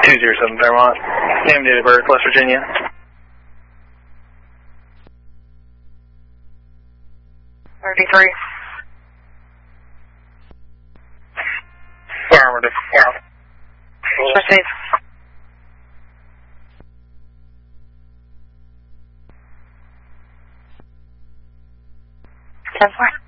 207 Fairmont. Name, date of birth, West Virginia. $33. Affirmative. Proceed. Ten four.